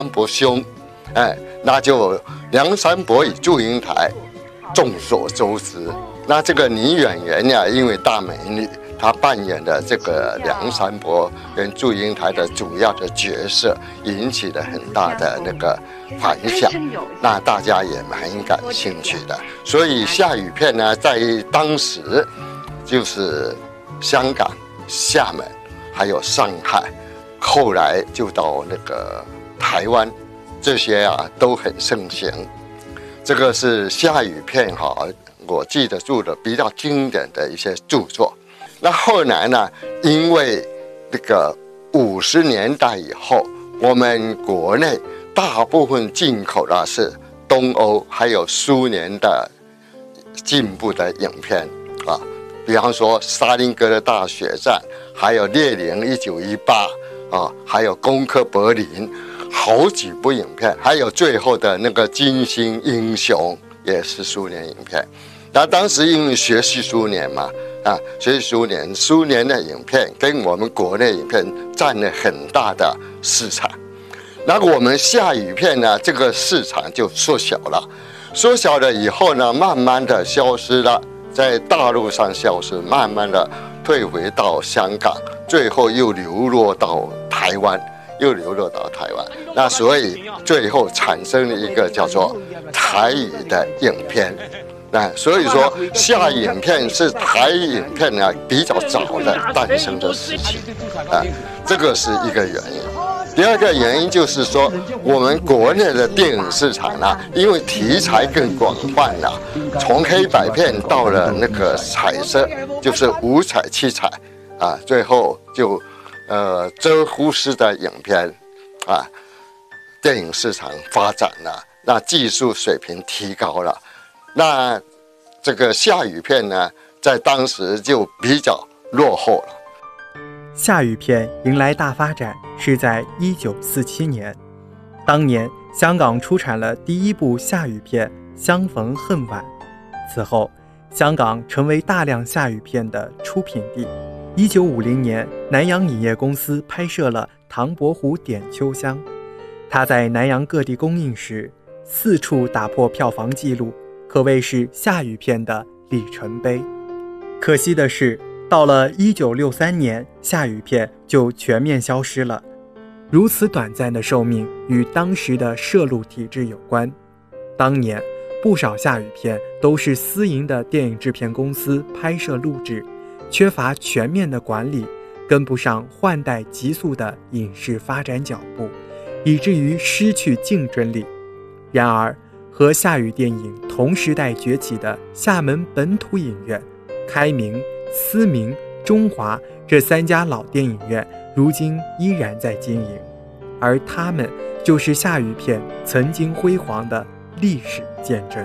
伯兄，那就梁山伯与祝英台，众所周知。那这个女演员呀，因为大美女，她扮演的这个梁山伯跟祝英台的主要的角色，引起了很大的那个反响，那大家也蛮感兴趣的。所以夏雨片呢，在当时就是香港、厦门还有上海，后来就到那个台湾，这些啊都很盛行。这个是夏雨片我记得住的比较经典的一些著作。那后来呢，因为这个50年代以后，我们国内大部分进口的是东欧还有苏联的进步的影片啊，比方说沙林格的大血战，还有列宁1918啊，还有攻克柏林，好几部影片，还有最后的那个金星英雄也是苏联影片。那当时因为学习苏联嘛，学习苏联的影片跟我们国内影片占了很大的市场。那我们夏雨片呢，这个市场就缩小了，缩小了以后呢，慢慢的消失了，在大陆上消失，慢慢的退回到香港，最后又流落到台湾。那所以最后产生了一个叫做台语的影片。所以说夏雨影片是台语影片呢比较早的诞生的时期，这个是一个原因。第二个原因就是说，我们国内的电影市场呢，因为题材更广泛了，从黑白片到了那个彩色，就是五彩七彩最后就遮忽式的影片电影市场发展了，那技术水平提高了。那这个夏雨片呢，在当时就比较落后了。 夏雨片迎来大发展是在1947年，当年香港出产了第一部夏雨片《相逢恨晚》，此后香港成为大量夏雨片的出品地。1950年，南洋影业公司拍摄了《唐伯虎点秋香》，它在南洋各地公映时4处打破票房纪录，可谓是夏雨片的里程碑。可惜的是，到了1963年，夏雨片就全面消失了。如此短暂的寿命与当时的摄录体制有关。当年不少夏雨片都是私营的电影制片公司拍摄录制，缺乏全面的管理，跟不上换代急速的影视发展脚步，以至于失去竞争力。然而和夏雨电影同时代崛起的厦门本土影院、开明、思明、中华这3家老电影院如今依然在经营，而他们就是夏雨片曾经辉煌的历史见证。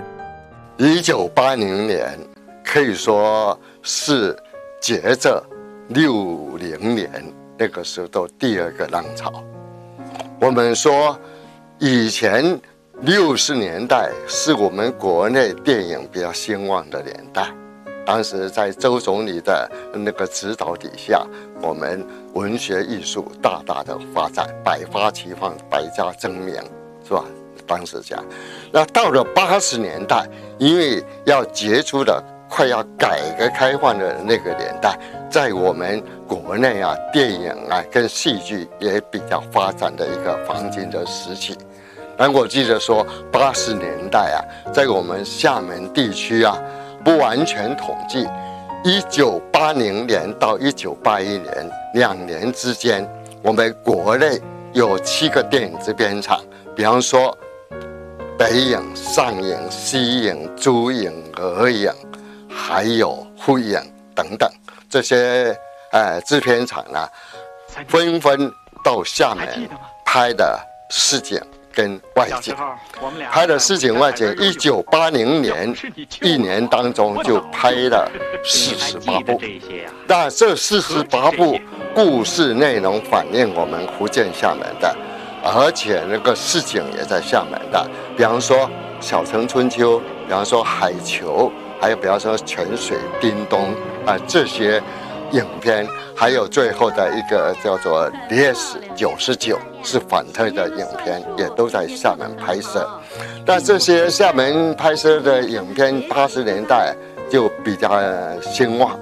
1980年可以说是接着60年那个时候第2个浪潮。我们说以前60年代是我们国内电影比较兴旺的年代，当时在周总理的那个指导底下，我们文学艺术大大的发展，百花齐放，百家争鸣，是吧？当时讲。那到了80年代，因为要杰出的快要改革开放的那个年代，在我们国内电影跟戏剧也比较发展的一个黄金的时期。但我记得说80年代在我们厦门地区不完全统计，1980年到1981年2年之间，我们国内有7个电影制片厂，比方说北影、上影、西影、珠影、俄影，还有沪影等等，这些制片厂纷纷到厦门拍的市井跟外景，拍的市井外景，1980年1年当中就拍了48部，但这48部故事内容反映我们福建厦门的，而且那个市井也在厦门的，比方说小城春秋，比方说海球，还有比方说泉水叮咚这些影片，还有最后的一个叫做《DS99》是反特的影片，也都在厦门拍摄。但这些厦门拍摄的影片，80年代就比较兴旺，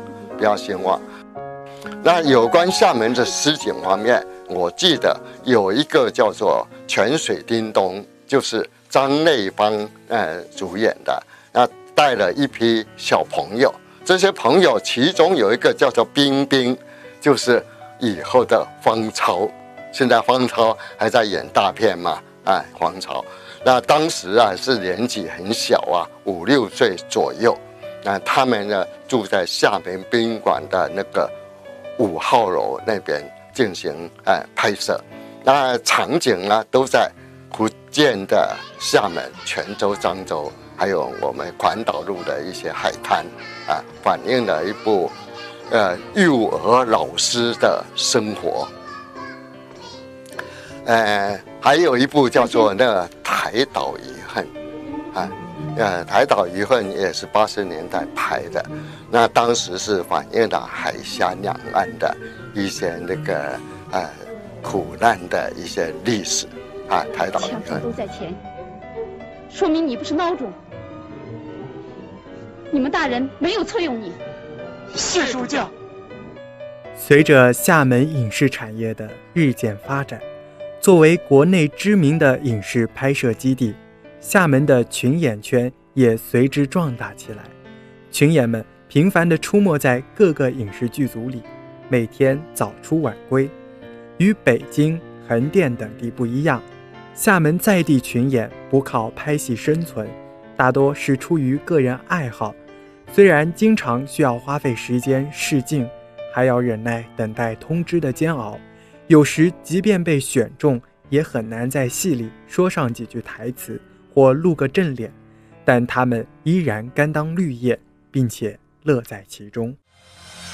那有关厦门的实景方面，我记得有一个叫做《泉水叮咚》，就是张内芳主演的，那带了一批小朋友，这些朋友其中有一个叫做冰冰，就是以后的方超，现在方超还在演大片嘛，方超，那当时是年纪很小5、6岁左右，那他们呢住在厦门宾馆的那个5号楼那边进行拍摄，那场景呢都在福建的厦门、泉州、漳州，还有我们环岛路的一些海滩反映了一部幼儿老师的生活。还有一部叫做那个《台岛遗恨》《台岛遗恨》也是80年代拍的，那当时是反映了海峡两岸的一些那个苦难的一些历史台岛遗恨。 枪手都在前，说明你不是孬种，你们大人没有错用你。 谢主教。 随着厦门影视产业的日渐发展，作为国内知名的影视拍摄基地，厦门的群演圈也随之壮大起来。群演们频繁地出没在各个影视剧组里，每天早出晚归。与北京、横店等地不一样，厦门在地群演不靠拍戏生存，大多是出于个人爱好。虽然经常需要花费时间试镜，还要忍耐等待通知的煎熬，有时即便被选中，也很难在戏里说上几句台词或露个正脸，但他们依然甘当绿叶，并且乐在其中。